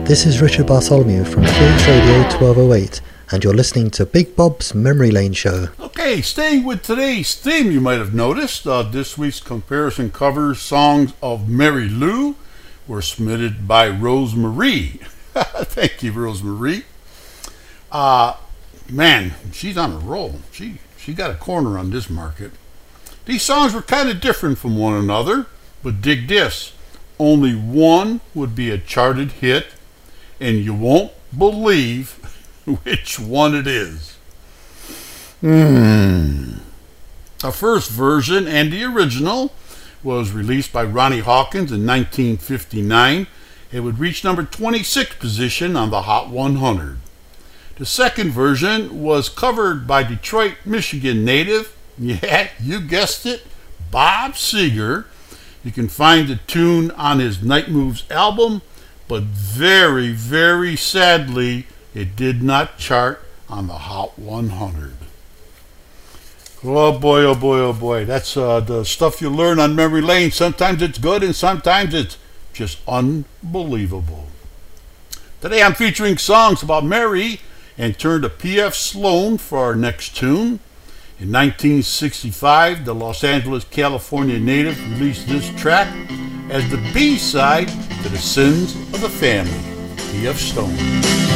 This is Richard Bartholomew from Fringe Radio 1208, and you're listening to Big Bob's Memory Lane Show. Okay, staying with today's theme, you might have noticed this week's comparison cover songs of Mary Lou were submitted by Rosemarie. Thank you, Rosemarie. Man, she's on a roll. She got a corner on this market. These songs were kind of different from one another, but dig this. Only one would be a charted hit, and you won't believe which one it is. The first version and the original was released by Ronnie Hawkins in 1959. It would reach number 26 position on the Hot 100. The second version was covered by Detroit, Michigan native, yeah, you guessed it, Bob Seger. You can find the tune on his Night Moves album, but very, very sadly, it did not chart on the Hot 100. Oh boy, oh boy, oh boy. That's the stuff you learn on Memory Lane. Sometimes it's good and sometimes it's just unbelievable. Today I'm featuring songs about Mary and turn to P.F. Sloan for our next tune. In 1965, the Los Angeles, California native released this track as the B-side to The Sins of the Family, P.F. Sloan.